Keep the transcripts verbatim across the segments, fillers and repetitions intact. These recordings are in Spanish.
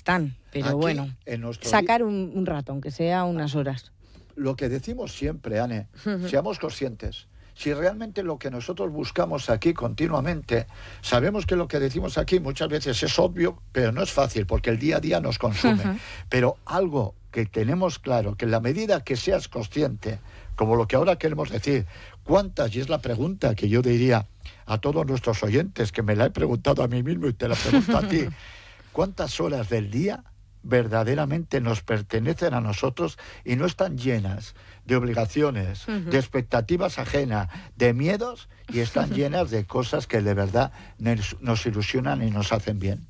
están, pero Aquí, bueno, sacar un, un rato, aunque sea unas horas. Lo que decimos siempre, Anne, uh-huh. seamos conscientes. Si realmente lo que nosotros buscamos aquí continuamente, sabemos que lo que decimos aquí muchas veces es obvio, pero no es fácil, porque el día a día nos consume. Uh-huh. Pero algo que tenemos claro, que en la medida que seas consciente, como lo que ahora queremos decir, ¿cuántas? Y es la pregunta que yo diría a todos nuestros oyentes, que me la he preguntado a mí mismo y te la pregunto a ti, ¿cuántas horas del día verdaderamente nos pertenecen a nosotros y no están llenas de obligaciones, uh-huh. de expectativas ajenas, de miedos, y están llenas de cosas que de verdad nos ilusionan y nos hacen bien?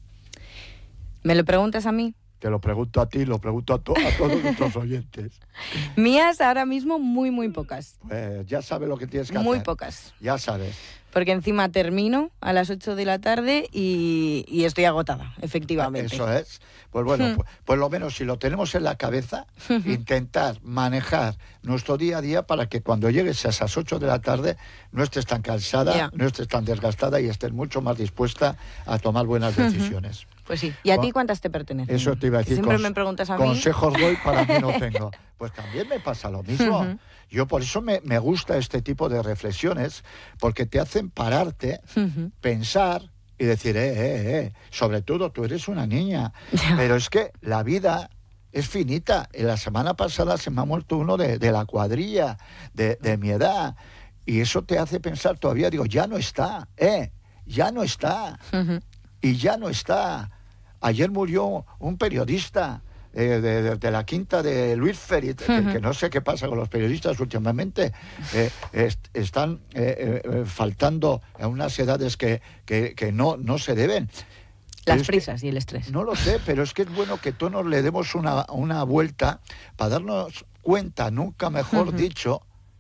¿Me lo preguntas a mí? Te lo pregunto a ti, lo pregunto a, to- a todos nuestros oyentes. Mías ahora mismo muy, muy pocas. Pues ya sabes lo que tienes que muy hacer. Muy pocas. Ya sabes. Porque encima termino a las ocho de la tarde y, y estoy agotada, efectivamente. Eso es. Pues bueno, Hmm. pues, pues lo menos si lo tenemos en la cabeza, intentar manejar nuestro día a día para que cuando llegues a esas ocho de la tarde no estés tan cansada, yeah. no estés tan desgastada y estés mucho más dispuesta a tomar buenas decisiones. Pues sí. ¿Y a ti cuántas te pertenecen? Eso te iba a decir. Siempre cons- me preguntas a mí. Consejos doy, para mí no tengo. Pues también me pasa lo mismo. Uh-huh. Yo por eso me, me gusta este tipo de reflexiones, porque te hacen pararte, Uh-huh. pensar y decir, eh, eh, eh, sobre todo tú eres una niña. Pero es que la vida es finita. En la semana pasada se me ha muerto uno de, de la cuadrilla, de, de mi edad. Y eso te hace pensar todavía, digo, ya no está, eh, ya no está. Uh-huh. Y ya no está. Ayer murió un periodista eh, de, de, de la quinta de Luis Ferit, uh-huh. que, que no sé qué pasa con los periodistas últimamente. Eh, est, están eh, eh, faltando a unas edades que, que, que no, no se deben. Las prisas y el estrés. No lo sé, pero es que es bueno que todos le demos una, una vuelta para darnos cuenta, nunca mejor uh-huh. dicho,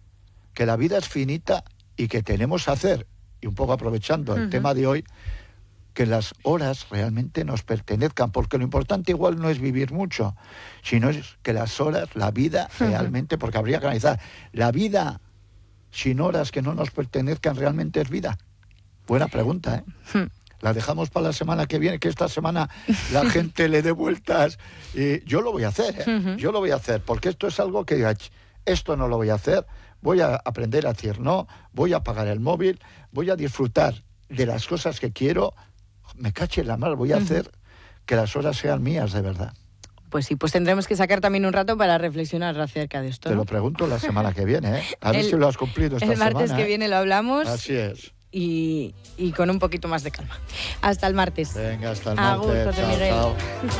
que la vida es finita y que tenemos que hacer, y un poco aprovechando uh-huh. el tema de hoy, que las horas realmente nos pertenezcan, porque lo importante igual no es vivir mucho, sino es que las horas, la vida realmente, porque habría que analizar, la vida sin horas que no nos pertenezcan realmente es vida. Buena pregunta, ¿eh? La dejamos para la semana que viene, que esta semana la gente le dé vueltas, y yo lo voy a hacer, ¿eh? Yo lo voy a hacer, porque esto es algo que esto no lo voy a hacer, voy a aprender a decir no, voy a apagar el móvil, voy a disfrutar de las cosas que quiero. Me cache la mar, voy a hacer que las horas sean mías de verdad. Pues sí, pues tendremos que sacar también un rato para reflexionar acerca de esto, Te ¿no? lo pregunto la semana que viene, ¿eh? A ver el, si lo has cumplido esta semana. El martes semana, que ¿eh? viene lo hablamos. Así es. Y, y con un poquito más de calma. Hasta el martes. Venga, hasta el martes. Agur, José chao, Miguel. chao.